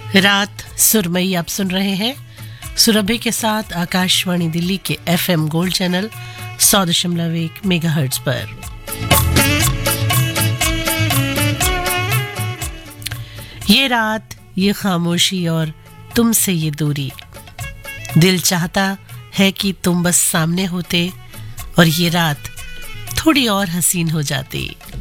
रात सुरमई आप सुन रहे हैं सुरभि के साथ आकाशवाणी दिल्ली के FM गोल्ड चैनल 100.1 मेगाहर्ट्ज पर। ये रात, ये खामोशी और तुमसे ये दूरी, दिल चाहता है कि तुम बस सामने होते और ये रात थोड़ी और हसीन हो जाती।